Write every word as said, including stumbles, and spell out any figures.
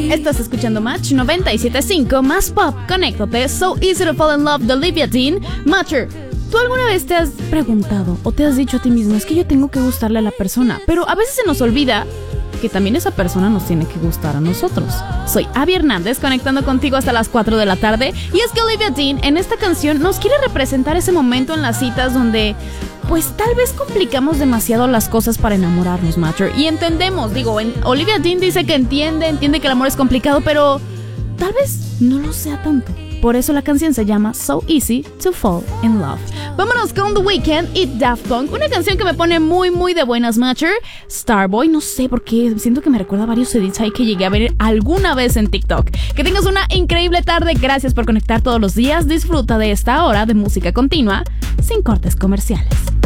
Estás escuchando Match noventa y siete punto cinco, más pop, conéctate. So Easy to Fall in Love de Olivia Dean. Matcher, ¿tú alguna vez te has preguntado o te has dicho a ti mismo, es que yo tengo que gustarle a la persona? Pero a veces se nos olvida que también esa persona nos tiene que gustar a nosotros. Soy Abby Hernández, conectando contigo hasta las cuatro de la tarde. Y es que Olivia Dean en esta canción nos quiere representar ese momento en las citas donde pues tal vez complicamos demasiado las cosas para enamorarnos, Matcher. Y entendemos, digo, en, Olivia Dean dice que entiende, entiende que el amor es complicado, pero tal vez no lo sea tanto. Por eso la canción se llama So Easy to Fall in Love. Vámonos con The Weeknd y Daft Punk, una canción que me pone muy muy de buenas, Matcher. Starboy, no sé por qué, siento que me recuerda a varios edits ahí que llegué a ver alguna vez en TikTok. Que tengas una increíble tarde, gracias por conectar todos los días. Disfruta de esta hora de música continua, sin cortes comerciales.